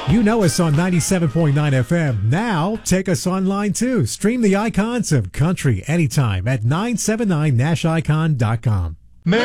You know us on 97.9 FM. Now, take us online too. Stream the icons of country anytime at 979nashicon.com.